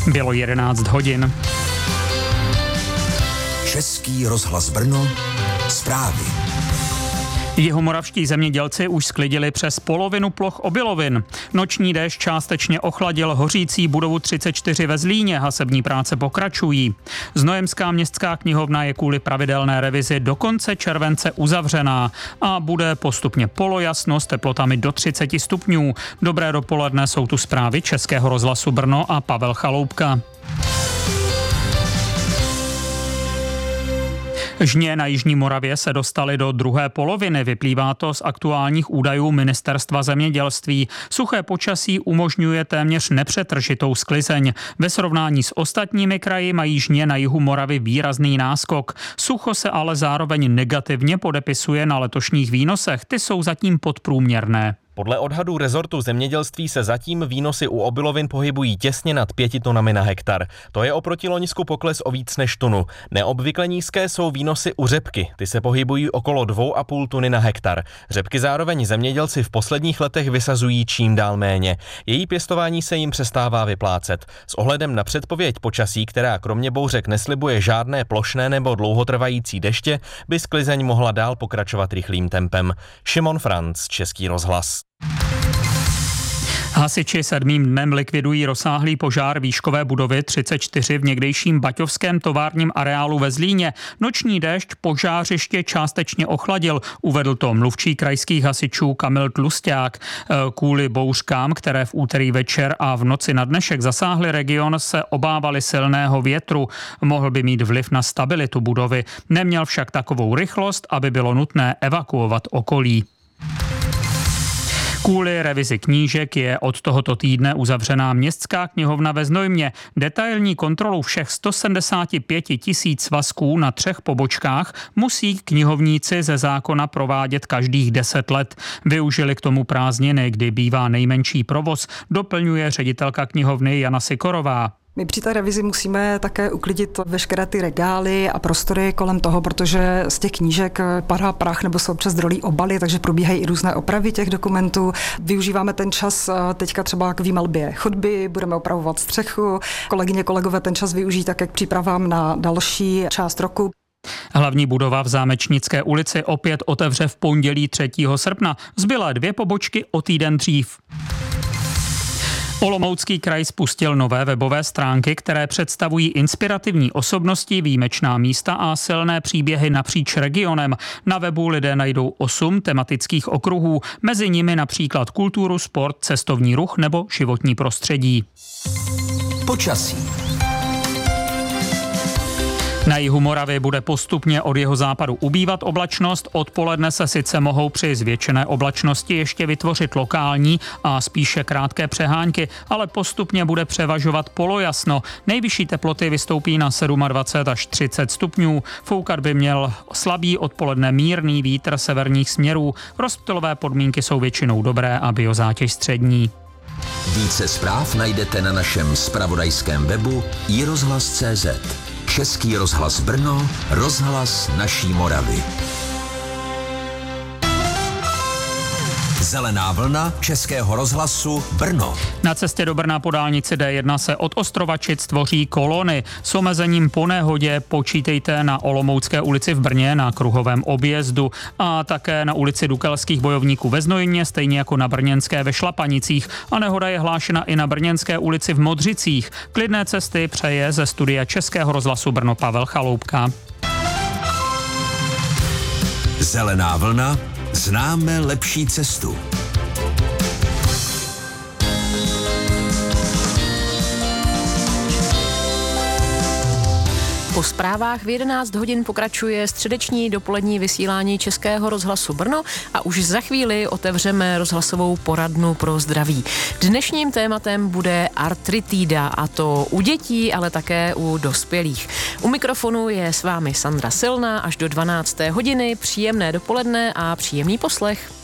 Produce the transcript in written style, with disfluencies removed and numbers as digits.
Bylo 11 hodin. Český rozhlas Brno, zprávy. Jihomoravští zemědělci už sklidili přes polovinu ploch obilovin. Noční déšť částečně ochladil hořící budovu 34 ve Zlíně, hasební práce pokračují. Znojemská městská knihovna je kvůli pravidelné revizi do konce července uzavřená a bude postupně polojasno s teplotami do 30 stupňů. Dobré dopoledne, jsou tu zprávy Českého rozhlasu Brno a Pavel Chaloupka. Žně na jižní Moravě se dostaly do druhé poloviny, vyplývá to z aktuálních údajů Ministerstva zemědělství. Suché počasí umožňuje téměř nepřetržitou sklizeň. Ve srovnání s ostatními kraji mají žně na jihu Moravy výrazný náskok. Sucho se ale zároveň negativně podepisuje na letošních výnosech, ty jsou zatím podprůměrné. Podle odhadů rezortu zemědělství se zatím výnosy u obilovin pohybují těsně nad 5 tunami na hektar. To je oproti loňsku pokles o víc než tunu. Neobvykle nízké jsou výnosy u řepky. Ty se pohybují okolo 2,5 tuny na hektar. Řepky zároveň zemědělci v posledních letech vysazují čím dál méně. Její pěstování se jim přestává vyplácet. S ohledem na předpověď počasí, která kromě bouřek neslibuje žádné plošné nebo dlouhotrvající deště, by sklizeň mohla dál pokračovat rychlým tempem. Šimon Franc, Český rozhlas. Hasiči 7. dnem likvidují rozsáhlý požár výškové budovy 34 v někdejším baťovském továrním areálu ve Zlíně. Noční déšť požářiště částečně ochladil, uvedl to mluvčí krajských hasičů Kamil Tlusťák. Kvůli bouřkám, které v úterý večer a v noci na dnešek zasáhly region, se obávali silného větru. Mohl by mít vliv na stabilitu budovy. Neměl však takovou rychlost, aby bylo nutné evakuovat okolí. Kvůli revizi knížek je od tohoto týdne uzavřená městská knihovna ve Znojmě. Detailní kontrolu všech 175 000 svazků na 3 pobočkách musí knihovníci ze zákona provádět každých 10 let. Využili k tomu prázdniny, kdy bývá nejmenší provoz, doplňuje ředitelka knihovny Jana Sikorová. My při té revizi musíme také uklidit veškeré ty regály a prostory kolem toho, protože z těch knížek padá prach nebo se občas drolí obaly, takže probíhají i různé opravy těch dokumentů. Využíváme ten čas teďka třeba k výmalbě chodby, budeme opravovat střechu. Kolegyně, kolegové ten čas využijí také k přípravám na další část roku. Hlavní budova v Zámečnické ulici opět otevře v pondělí 3. srpna. Zbylé 2 pobočky o týden dřív. Olomoucký kraj spustil nové webové stránky, které představují inspirativní osobnosti, výjimečná místa a silné příběhy napříč regionem. Na webu lidé najdou 8 tematických okruhů, mezi nimi například kulturu, sport, cestovní ruch nebo životní prostředí. Počasí. Na jihu Moravy bude postupně od jihozápadu ubývat oblačnost, odpoledne se sice mohou při zvětšené oblačnosti ještě vytvořit lokální a spíše krátké přehánky, ale postupně bude převažovat polojasno. Nejvyšší teploty vystoupí na 27 až 30 stupňů. Foukat by měl slabý odpoledne mírný vítr severních směrů. Rozptylové podmínky jsou většinou dobré a biozátěž střední. Více zpráv najdete na našem zpravodajském webu iRozhlas.cz. Český rozhlas Brno, rozhlas naší Moravy. Zelená vlna Českého rozhlasu Brno. Na cestě do Brna po dálnici D1 se od Ostrovačic tvoří kolony. S omezením po nehodě počítejte na Olomoucké ulici v Brně na kruhovém objezdu a také na ulici Dukelských bojovníků ve Znojmě, stejně jako na Brněnské ve Šlapanicích. A nehoda je hlášena i na Brněnské ulici v Modřicích. Klidné cesty přeje ze studia Českého rozhlasu Brno Pavel Chaloupka. Zelená vlna. Známe lepší cestu. Po zprávách v 11 hodin pokračuje středeční dopolední vysílání Českého rozhlasu Brno a už za chvíli otevřeme rozhlasovou poradnu pro zdraví. Dnešním tématem bude artritída, a to u dětí, ale také u dospělých. U mikrofonu je s vámi Sandra Silná až do 12. hodiny. Příjemné dopoledne a příjemný poslech.